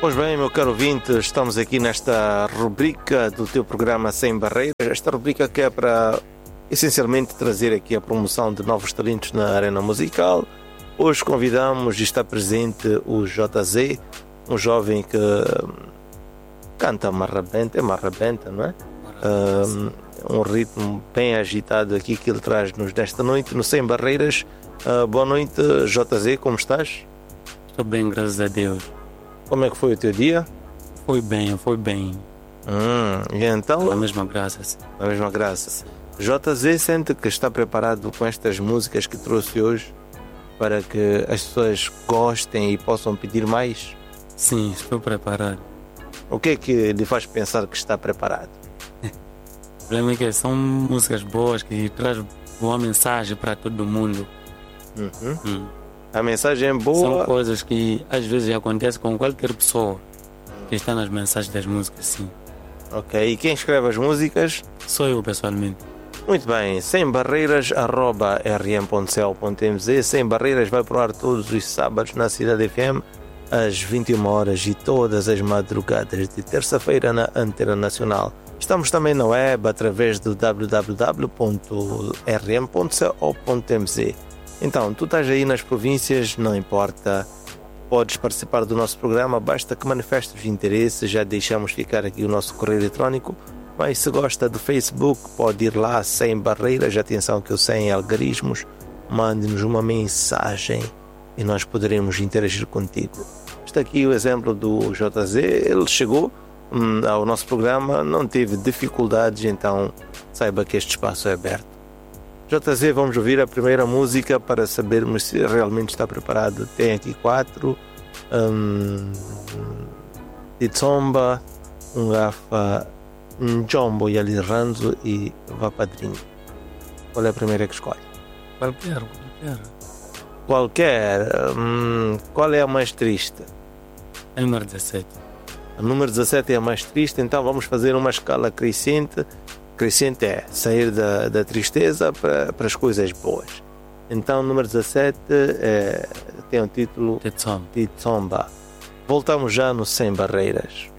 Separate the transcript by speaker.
Speaker 1: Pois bem, meu caro ouvinte, estamos aqui nesta rubrica do teu programa Sem Barreiras. Esta rubrica que é para, essencialmente, trazer aqui a promoção de novos talentos na arena musical. Hoje convidamos e está presente o JZ, um jovem que canta marrabenta, não é? Um ritmo bem agitado aqui que ele traz-nos nesta noite no Sem Barreiras. Boa noite, JZ, como estás?
Speaker 2: Estou bem, graças a Deus.
Speaker 1: Como é que foi o teu dia?
Speaker 2: Foi bem.
Speaker 1: E então?
Speaker 2: A mesma graça.
Speaker 1: A mesma graça. JZ sente que está preparado com estas músicas que trouxe hoje para que as pessoas gostem e possam pedir mais?
Speaker 2: Sim, estou preparado.
Speaker 1: O que é que lhe faz pensar que está preparado?
Speaker 2: O problema é que são músicas boas que trazem boa mensagem para todo mundo.
Speaker 1: A mensagem é boa.
Speaker 2: São coisas que às vezes acontecem com qualquer pessoa que está nas mensagens das músicas, sim.
Speaker 1: Ok, e quem escreve as músicas?
Speaker 2: Sou eu, pessoalmente.
Speaker 1: Muito bem, Sem Barreiras, @rm.cel.mz. Sem Barreiras vai pro ar todos os sábados na Cidade FM às 21 horas e todas as madrugadas de terça-feira na Antena Nacional. Estamos também na web através do www.rm.co.mz. Então, tu estás aí nas províncias, não importa, podes participar do nosso programa, basta que manifestes interesse. Já deixamos ficar aqui o nosso correio eletrónico, mas se gosta do Facebook, pode ir lá, Sem Barreiras, atenção que eu sei em algarismos, mande-nos uma mensagem e nós poderemos interagir contigo. Está aqui o exemplo do JZ, ele chegou ao nosso programa, não teve dificuldades, então saiba que este espaço é aberto. JZ, vamos ouvir a primeira música para sabermos se realmente está preparado. Tem aqui 4: Titsomba, Ngafa, Njombo e Aliranzo e Vapadrinho. Qual é a primeira que escolhe? Qualquer. Qual é a mais triste?
Speaker 2: É o número 17.
Speaker 1: A número 17 é a mais triste, então vamos fazer uma escala crescente. Crescente é sair da tristeza para as coisas boas. Então, o número 17 tem o título
Speaker 2: Titsomba.
Speaker 1: Titsomba. Voltamos já no Sem Barreiras.